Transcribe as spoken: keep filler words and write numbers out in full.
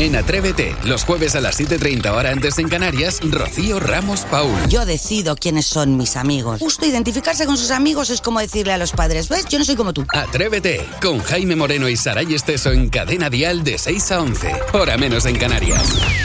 En Atrévete, los jueves a las siete treinta hora antes en Canarias, Rocío Ramos Paul. Yo decido quiénes son mis amigos. Justo identificarse con sus amigos es como decirle a los padres, ¿ves? Yo no soy como tú. Atrévete, con Jaime Moreno y Saray Esteso en Cadena Dial de seis a once, hora menos en Canarias.